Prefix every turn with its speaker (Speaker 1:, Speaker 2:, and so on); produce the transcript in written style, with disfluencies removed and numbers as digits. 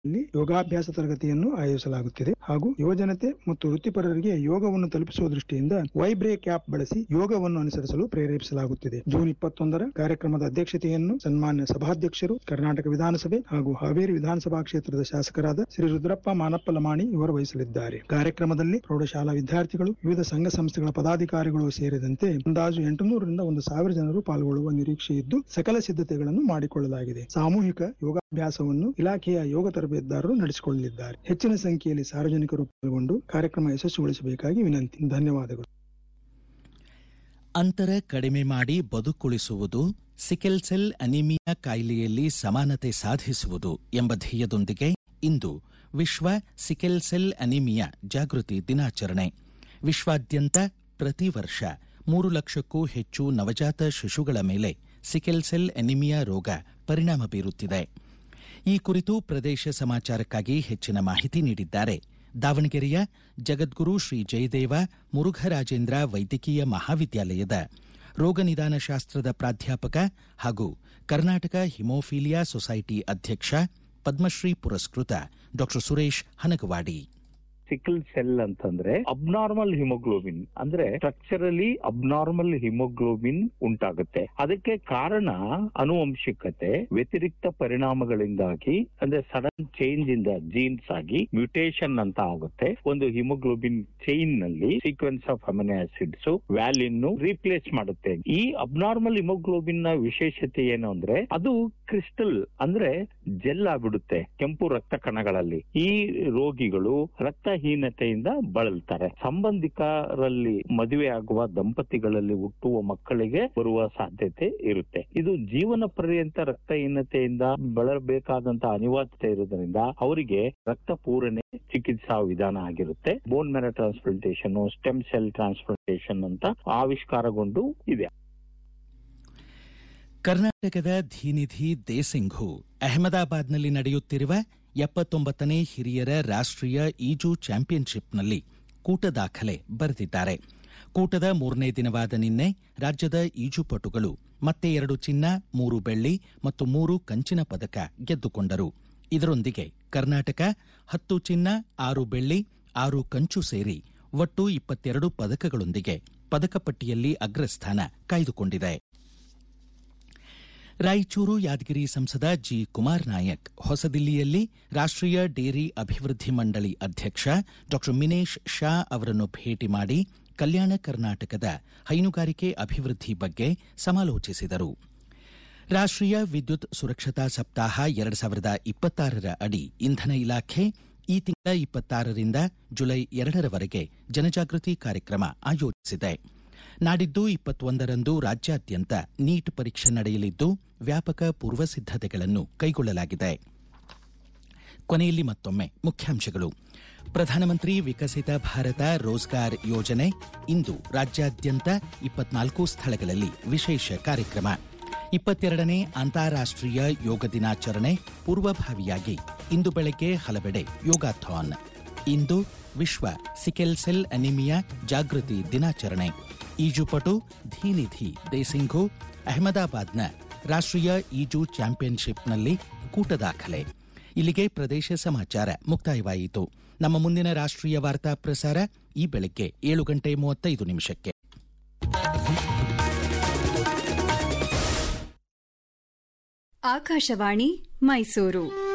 Speaker 1: ಯೋಗಾಭ್ಯಾಸ ತರಗತಿಯನ್ನು ಆಯೋಜಿಸಲಾಗುತ್ತಿದೆ ಹಾಗೂ ಯುವಜನತೆ ಮತ್ತು ವೃತ್ತಿಪರರಿಗೆ ಯೋಗವನ್ನು ತಲುಪಿಸುವ ದೃಷ್ಟಿಯಿಂದ ವೈಬ್ರೇಕ್ ಆಪ್ ಬಳಸಿ ಯೋಗವನ್ನು ಅನುಸರಿಸಲು ಪ್ರೇರೇಪಿಸಲಾಗುತ್ತಿದೆ. ಜೂನ್ 21ರ ಕಾರ್ಯಕ್ರಮದ ಅಧ್ಯಕ್ಷತೆಯನ್ನು ಸನ್ಮಾನ್ಯ ಸಭಾಧ್ಯಕ್ಷರು, ಕರ್ನಾಟಕ ವಿಧಾನಸಭೆ ಹಾಗೂ ಹಾವೇರಿ ವಿಧಾನಸಭಾ ಕ್ಷೇತ್ರದ ಶಾಸಕರಾದ ಶ್ರೀ ರುದ್ರಪ್ಪ ಮಾನಪ್ಪ ಲಮಾಣಿ ಇವರು ವಹಿಸಲಿದ್ದಾರೆ. ಕಾರ್ಯಕ್ರಮದಲ್ಲಿ ಪ್ರೌಢಶಾಲಾ ವಿದ್ಯಾರ್ಥಿಗಳು, ವಿವಿಧ ಸಂಘ ಸಂಸ್ಥೆಗಳ ಪದಾಧಿಕಾರಿಗಳು ಸೇರಿದಂತೆ ಅಂದಾಜು 800ರಿಂದ 1,000 ಜನರು ಪಾಲ್ಗೊಳ್ಳುವ ನಿರೀಕ್ಷೆ ಇದ್ದು ಸಕಲ ಸಿದ್ಧತೆಗಳನ್ನು ಮಾಡಿಕೊಳ್ಳಲಾಗಿದೆ. ಸಾಮೂಹಿಕ ಯೋಗಾಭ್ಯಾಸವನ್ನು ಇಲಾಖೆಯ ಯೋಗ ತರಬೇತುದಾರರು ನಡೆಸಿಕೊಳ್ಳಲಿದ್ದಾರೆ. ಹೆಚ್ಚಿನ ಸಂಖ್ಯೆಯಲ್ಲಿ ಸಾರ್ವಜನಿಕರು ಪಾಲ್ಗೊಂಡು ಕಾರ್ಯಕ್ರಮ ಯಶಸ್ವಿಗೊಳಿಸಬೇಕಾಗಿ ವಿನಂತಿ. ಧನ್ಯವಾದಗಳು.
Speaker 2: ಅಂತರ ಕಡಿಮೆ ಮಾಡಿ ಬದುಕುಳಿಸುವುದು, ಸಿಕೆಲ್ ಸೆಲ್ ಅನಿಮಿಯಾ ಕಾಯಿಲೆಯಲ್ಲಿ ಸಮಾನತೆ ಸಾಧಿಸುವುದು ಎಂಬ ಧ್ಯೇಯದೊಂದಿಗೆ ಇಂದು ವಿಶ್ವ ಸಿಕೆಲ್ ಸೆಲ್ ಅನಿಮಿಯಾ ಜಾಗೃತಿ ದಿನಾಚರಣೆ. ವಿಶ್ವಾದ್ಯಂತ ಪ್ರತಿ ವರ್ಷ 3 ಲಕ್ಷಕ್ಕೂ ಹೆಚ್ಚು ನವಜಾತ ಶಿಶುಗಳ ಮೇಲೆ ಸಿಕೆಲ್ ಸೆಲ್ ಅನಿಮಿಯಾ ರೋಗ ಪರಿಣಾಮ ಬೀರುತ್ತಿದೆ. ಈ ಕುರಿತು ಪ್ರದೇಶ ಸಮಾಚಾರಕ್ಕಾಗಿ ಹೆಚ್ಚಿನ ಮಾಹಿತಿ ನೀಡಿದ್ದಾರೆ ದಾವಣಗೆರೆಯ ಜಗದ್ಗುರು ಶ್ರೀ ಜಯದೇವ ಮುರುಘರಾಜೇಂದ್ರ ವೈದ್ಯಕೀಯ ಮಹಾವಿದ್ಯಾಲಯದ ರೋಗ ನಿದಾನ ಶಾಸ್ತ್ರದ ಪ್ರಾಧ್ಯಾಪಕ ಹಾಗೂ ಕರ್ನಾಟಕ ಹಿಮೋಫೀಲಿಯಾ ಸೊಸೈಟಿ ಅಧ್ಯಕ್ಷ, ಪದ್ಮಶ್ರೀ ಪುರಸ್ಕೃತ ಡಾ ಸುರೇಶ್ ಹನಗವಾಡಿ.
Speaker 3: ಸಿಕಲ್ ಸೆಲ್ ಅಂತಂದ್ರೆ ಅಬ್ನಾರ್ಮಲ್ ಹಿಮೋಗ್ಲೋಬಿನ್, ಅಂದ್ರೆ ಸ್ಟ್ರಕ್ಚರಲಿ ಅಬ್ನಾರ್ಮಲ್ ಹಿಮೋಗ್ಲೋಬಿನ್ ಉಂಟಾಗುತ್ತೆ. ಅದಕ್ಕೆ ಕಾರಣ ಆನುವಂಶಿಕತೆ, ವ್ಯತಿರಿಕ್ತ ಪರಿಣಾಮಗಳಿಂದಾಗಿ, ಅಂದ್ರೆ sudden change in the jeans ಆಗಿ ಮ್ಯೂಟೇಷನ್ ಅಂತ ಆಗುತ್ತೆ. ಒಂದು ಹಿಮೋಗ್ಲೋಬಿನ್ ಚೈನ್ ನಲ್ಲಿ sequence of amino acids valine replace ಮಾಡುತ್ತೆ. ಈ ಅಬ್ನಾರ್ಮಲ್ ಹಿಮೋಗ್ಲೋಬಿನ್ ನ ವಿಶೇಷತೆ ಏನು ಅಂದ್ರೆ ಅದು ಕ್ರಿಸ್ಟಲ್, ಅಂದ್ರೆ ಜೆಲ್ ಆಗ್ಬಿಡುತ್ತೆ ಕೆಂಪು ರಕ್ತ ಕಣಗಳಲ್ಲಿ. ಈ ರೋಗಿಗಳು ರಕ್ತಹೀನತೆಯಿಂದ ಬಳಲ್ತಾರೆ. ಸಂಬಂಧಿಕರಲ್ಲಿ ಮದುವೆ ಆಗುವ ದಂಪತಿಗಳಲ್ಲಿ ಹುಟ್ಟುವ ಮಕ್ಕಳಿಗೆ ಬರುವ ಸಾಧ್ಯತೆ ಇರುತ್ತೆ. ಇದು ಜೀವನ ಪರ್ಯಂತ ರಕ್ತಹೀನತೆಯಿಂದ ಬಳಲಬೇಕಾದಂತಹ ಅನಿವಾರ್ಯತೆ ಇರುವುದರಿಂದ ಅವರಿಗೆ ರಕ್ತ ಪೂರಣೆ ಚಿಕಿತ್ಸಾ ವಿಧಾನ ಆಗಿರುತ್ತೆ. Bone marrow transplantation, stem cell transplantation ಅಂತ ಆವಿಷ್ಕಾರಗೊಂಡು ಇದೆ.
Speaker 2: ಕರ್ನಾಟಕದ ಧೀನಿಧಿ ದೇಸಿಂಘು ಅಹಮದಾಬಾದ್ನಲ್ಲಿ ನಡೆಯುತ್ತಿರುವ 79ನೇ ಹಿರಿಯರ ರಾಷ್ಟ್ರೀಯ ಈಜು ಚಾಂಪಿಯನ್ಶಿಪ್ನಲ್ಲಿ ಕೂಟ ದಾಖಲೆ ಬರೆದಿದ್ದಾರೆ. ಕೂಟದ 3ನೇ ದಿನವಾದ ನಿನ್ನೆ ರಾಜ್ಯದ ಈಜುಪಟುಗಳು ಮತ್ತೆ 2 ಚಿನ್ನ, 3 ಬೆಳ್ಳಿ ಮತ್ತು 3 ಕಂಚಿನ ಪದಕ ಗೆದ್ದುಕೊಂಡರು. ಇದರೊಂದಿಗೆ ಕರ್ನಾಟಕ 10 ಚಿನ್ನ, 6 ಬೆಳ್ಳಿ, 6 ಕಂಚು ಸೇರಿ ಒಟ್ಟು 22 ಪದಕಗಳೊಂದಿಗೆ ಪದಕ ಪಟ್ಟಿಯಲ್ಲಿ ಅಗ್ರಸ್ಥಾನ ಕಾಯ್ದುಕೊಂಡಿದೆ. ರಾಯಚೂರು ಯಾದಗಿರಿ ಸಂಸದ ಜಿ ಕುಮಾರ್ ನಾಯಕ್ ಹೊಸದಿಲ್ಲಿಯಲ್ಲಿ ರಾಷ್ಟ್ರೀಯ ಡೇರಿ ಅಭಿವೃದ್ಧಿ ಮಂಡಳಿ ಅಧ್ಯಕ್ಷ ಡಾ ಮಿನೇಶ್ ಶಾ ಅವರನ್ನು ಭೇಟಿ ಮಾಡಿ ಕಲ್ಯಾಣ ಕರ್ನಾಟಕದ ಹೈನುಗಾರಿಕೆ ಅಭಿವೃದ್ಧಿ ಬಗ್ಗೆ ಸಮಾಲೋಚಿಸಿದರು. ರಾಷ್ಟ್ರೀಯ ವಿದ್ಯುತ್ ಸುರಕ್ಷತಾ ಸಪ್ತಾಹ 2026ರ ಅಡಿ ಇಂಧನ ಇಲಾಖೆ ಈ ತಿಂಗಳ 26ರಿಂದ ಜುಲೈ 2ರವರೆಗೆ ಜನಜಾಗೃತಿ ಕಾರ್ಯಕ್ರಮ ಆಯೋಜಿಸಿದೆ. ನಾಡಿದ್ದು 21ರಂದು ರಾಜ್ಯಾದ್ಯಂತ ನೀಟ್ ಪರೀಕ್ಷೆ ನಡೆಯಲಿದ್ದು ವ್ಯಾಪಕ ಪೂರ್ವ ಸಿದ್ಧತೆಗಳನ್ನು ಕೈಗೊಳ್ಳಲಾಗಿದೆ. ಕೊನೆಯಲ್ಲಿ ಮತ್ತೊಮ್ಮೆ ಮುಖ್ಯಾಂಶಗಳು. ಪ್ರಧಾನಮಂತ್ರಿ ವಿಕಸಿತ ಭಾರತ ರೋಜ್ಗಾರ್ ಯೋಜನೆ ಇಂದು ರಾಜ್ಯಾದ್ಯಂತ 24 ಸ್ಥಳಗಳಲ್ಲಿ ವಿಶೇಷ ಕಾರ್ಯಕ್ರಮ. 22ನೇ ಅಂತಾರಾಷ್ಟ್ರೀಯ ಯೋಗ ದಿನಾಚರಣೆ ಪೂರ್ವಭಾವಿಯಾಗಿ ಇಂದು ಬೆಳಗ್ಗೆ ಹಲವೆಡೆ ಯೋಗಾಥಾನ್. ಇಂದು ವಿಶ್ವ ಸಿಕೆಲ್ ಸೆಲ್ ಅನಿಮಿಯಾ ಜಾಗೃತಿ ದಿನಾಚರಣೆ. ಈಜುಪಟು ಧೀನಿಧಿ ದೇಸಿಂಘು ಅಹಮದಾಬಾದ್ನ ರಾಷ್ಟ್ರೀಯ ಈಜು ಚಾಂಪಿಯನ್ಶಿಪ್ನಲ್ಲಿ ಕೂಟ ದಾಖಲೆ. ಇಲ್ಲಿಗೆ ಪ್ರದೇಶ ಸಮಾಚಾರ ಮುಕ್ತಾಯವಾಯಿತು. ನಮ್ಮ ಮುಂದಿನ ರಾಷ್ಟ್ರೀಯ ವಾರ್ತಾ ಪ್ರಸಾರ ಈ ಬೆಳಗ್ಗೆ 7:35.
Speaker 4: ಆಕಾಶವಾಣಿ ಮೈಸೂರು.